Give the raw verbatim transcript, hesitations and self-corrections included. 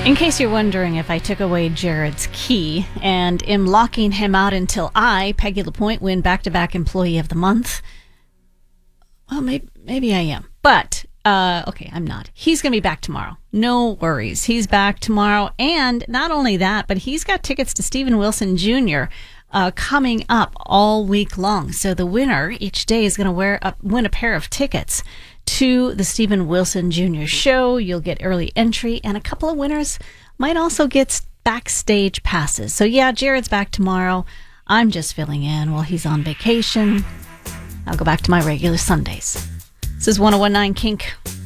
In case you're wondering if I took away Jared's key and am locking him out until I, Peggy Lapointe, win back-to-back Employee of the Month, well, maybe, maybe I am. But, uh, okay, I'm not. He's going to be back tomorrow. No worries. He's back tomorrow. And not only that, but he's got tickets to Steven Wilson Junior Uh, coming up all week long. So the winner each day is going to wear a, win a pair of tickets to the Steven Wilson Junior show. You'll get early entry, and a couple of winners might also get backstage passes. So yeah, Jared's back tomorrow. I'm just filling in while he's on vacation. I'll go back to my regular Sundays. This is one oh one point nine Kink.